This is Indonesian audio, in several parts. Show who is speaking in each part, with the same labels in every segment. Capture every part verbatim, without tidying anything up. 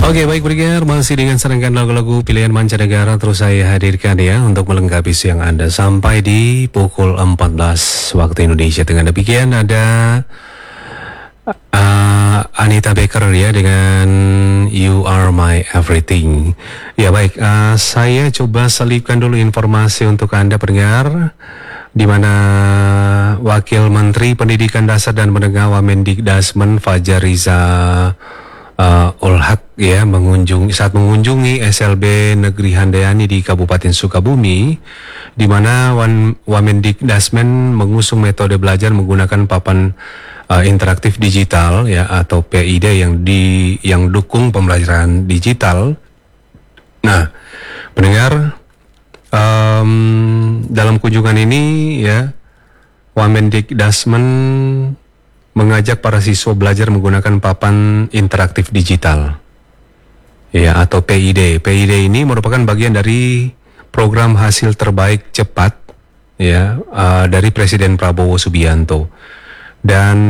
Speaker 1: Oke, baik pendengar, masih dengan serangkaian lagu-lagu pilihan mancanegara terus saya hadirkan ya untuk melengkapi siang Anda sampai di pukul empat belas waktu Indonesia Tengah. Demikian ada uh, Anita Baker ya dengan You Are My Everything. Ya baik, uh, saya coba selipkan dulu informasi untuk Anda pendengar, di mana Wakil Menteri Pendidikan Dasar dan Menengah Wamendikdasmen Fajar Riza Uh, Ulhak ya mengunjungi saat mengunjungi S L B Negeri Handayani di Kabupaten Sukabumi, di mana Wamendikdasmen mengusung metode belajar menggunakan papan uh, interaktif digital ya atau P I D yang di yang dukung pembelajaran digital. Nah, pendengar, um, dalam kunjungan ini ya Wamendikdasmen mengajak para siswa belajar menggunakan papan interaktif digital ya atau P I D. P I D ini merupakan bagian dari program hasil terbaik cepat ya uh, dari Presiden Prabowo Subianto. Dan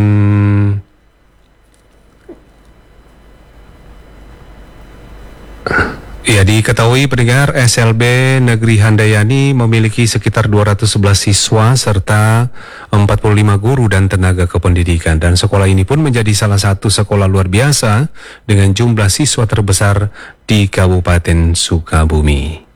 Speaker 1: ya, diketahui pendengar, S L B Negeri Handayani memiliki sekitar dua ratus sebelas siswa serta empat puluh lima guru dan tenaga kependidikan, dan sekolah ini pun menjadi salah satu sekolah luar biasa dengan jumlah siswa terbesar di Kabupaten Sukabumi.